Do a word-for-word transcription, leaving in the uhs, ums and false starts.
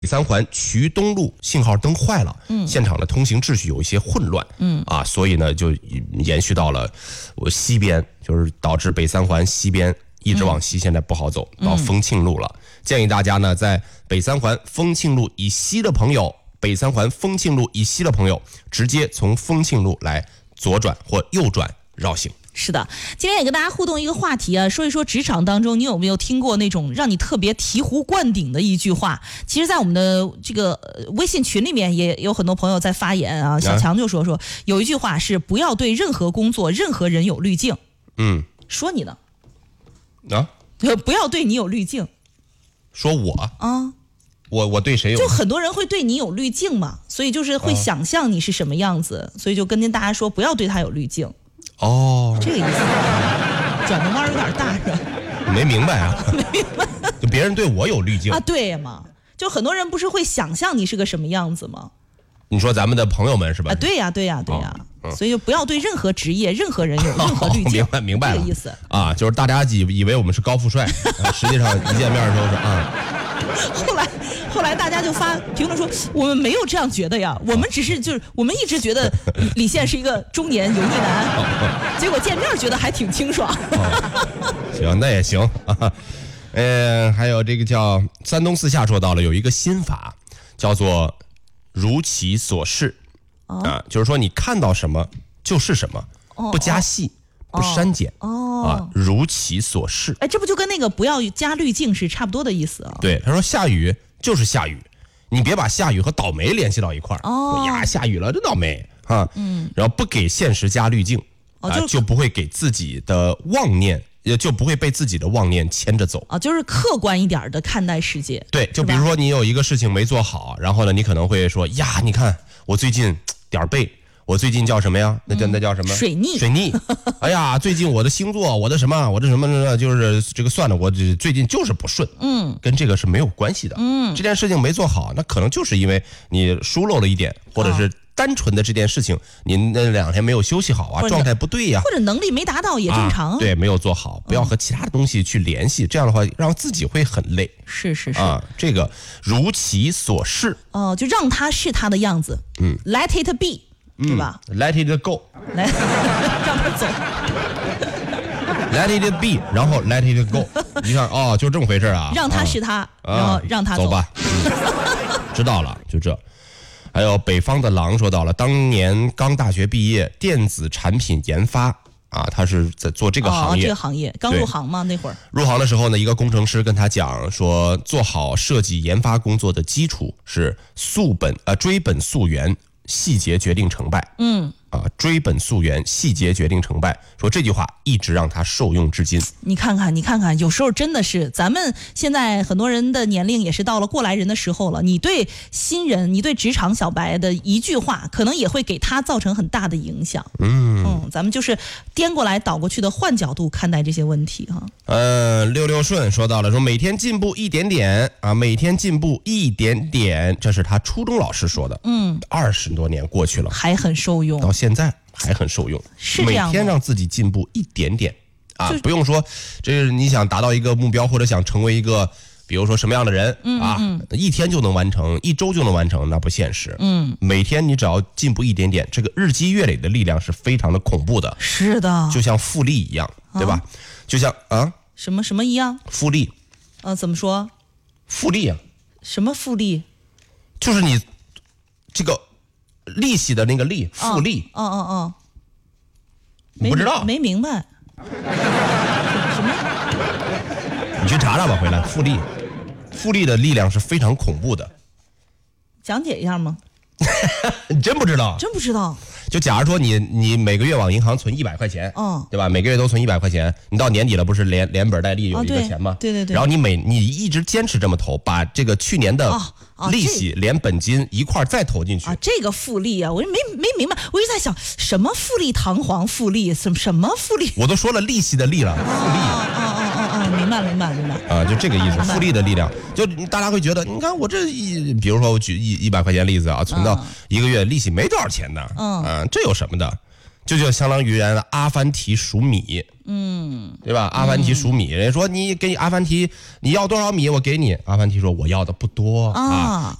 北三环衢东路信号灯坏了，嗯，现场的通行秩序有一些混乱，嗯啊，所以呢就延续到了我西边，就是导致北三环西边一直往西现在不好走，嗯、到丰庆路了。建议大家呢在北三环丰庆路以西的朋友，北三环丰庆路以西的朋友，直接从丰庆路来左转或右转绕行。 是的，今天也跟大家互动一个话题啊，说一说职场当中你有没有听过那种让你特别醍醐灌顶的一句话。其实在我们的这个微信群里面也有很多朋友在发言啊，小强就说说有一句话是不要对任何工作任何人有滤镜。嗯，说你呢啊， 不要对你有滤镜。 说我啊，我我对谁有？ 就很多人会对你有滤镜嘛，所以就是会想象你是什么样子，啊、所以就跟大家说不要对他有滤镜。哦，这个意思，转的弯有点大是吧？ 没明白啊， 没明白， 就别人对我有滤镜啊，对嘛？就很多人不是会想象你是个什么样子吗？ 你说咱们的朋友们是吧？ 啊，对呀，对呀，对呀，哦嗯、所以就不要对任何职业、任何人有任何滤镜。 明白，明白了， 这个意思啊，就是大家以以为我们是高富帅，啊、实际上一见面的时候是啊。 后来，后来大家就发评论说，我们没有这样觉得呀，我们只是就是我们一直觉得李现是一个中年油腻男，结果见面觉得还挺清爽。 行，那也行啊。呃，还有这个叫山东四下说到了有一个新法，叫做如其所示、哦、啊，就是说你看到什么就是什么，哦、不加戏。哦、不删减哦啊，如其所示。 哎，这不就跟那个不要加滤镜是差不多的意思啊？ 对，他说下雨就是下雨，你别把下雨和倒霉联系到一块儿。哦呀，下雨了，真倒霉啊！嗯，然后不给现实加滤镜，哦、啊，就不会给自己的妄念，也就不会被自己的妄念牵着走啊，就是客观一点的看待世界。 对，就比如说你有一个事情没做好，然后呢，你可能会说呀，你看我最近点儿背。我最近叫什么呀？那叫那叫什么？ 水逆。 水逆。哎呀，最近我的星座，我的什么，我的什么，就是这个算了，我最近就是不顺。嗯，跟这个是没有关系的。嗯，这件事情没做好，那可能就是因为你疏漏了一点，或者是单纯的这件事情，你那两天没有休息好啊，状态不对呀， 或者能力没达到也正常。 啊、对，没有做好，不要和其他的东西去联系，嗯、这样的话让自己会很累。 是是是啊，这个如其所示。 哦，就让他是他的样子。嗯 ，Let it be。对吧、 嗯、？Let it go， 来让他走。 Let it be， 然后 Let it go。你看哦，就这么回事啊。 让他是他，啊、然后让他走。 走吧、嗯，知道了，就这。还有北方的狼说到了，当年刚大学毕业，电子产品研发啊，他是在做这个行业。 哦，这个行业刚入行吗？那会儿入行的时候呢，一个工程师跟他讲说，做好设计研发工作的基础是溯本呃追本溯源。细节决定成败。嗯啊，追本溯源，细节决定成败。说这句话一直让他受用至今。 你看看，你看看，有时候真的是，咱们现在很多人的年龄也是到了过来人的时候了。你对新人，你对职场小白的一句话，可能也会给他造成很大的影响。嗯嗯，咱们就是颠过来倒过去的，换角度看待这些问题哈。 呃，六六顺说到了，说每天进步一点点啊，每天进步一点点，这是他初中老师说的。嗯，二十多年过去了， 还很受用。 到现在还很受用， 是这样， 每天让自己进步一点点啊，不用说，这是你想达到一个目标或者想成为一个，比如说什么样的人、嗯、啊、嗯，一天就能完成，一周就能完成，那不现实。嗯，每天你只要进步一点点，这个日积月累的力量是非常的恐怖的。 是的， 就像复利一样，对吧？啊、就像啊， 什么什么一样？ 复利。 呃，怎么说？ 复利啊？ 什么复利？ 就是你这个。利息的那个利，复利。 哦哦哦， 你不知道？ 没明白。什么？ 你去查查吧，回来。复利，复利的力量是非常恐怖的。 讲解一下吗？ 你真不知道？ 真不知道。 就假如说你你每个月往银行存一百块钱，嗯，对吧？每个月都存一百块钱，你到年底了不是连连本带利有一个钱吗？ 哦、对, 对对对。 然后你每你一直坚持这么投，把这个去年的利息连本金一块再投进去。 啊，这个复利啊，我没没明白，我一直在想什么富丽堂皇复利，什么什么复利？ 我都说了利息的利了，复利。 哦哦哦哦，明白了明白了明白了。 啊，就这个意思，复利的力量，就大家会觉得，你看我这一，比如说我举一一百块钱例子啊，存到一个月利息没多少钱呢，嗯。啊，这有什么的？ 就就相当于人家阿凡提数米， 嗯， 对吧？阿凡提数米，人家说你给阿凡提你要多少米，我给你。阿凡提说我要的不多啊。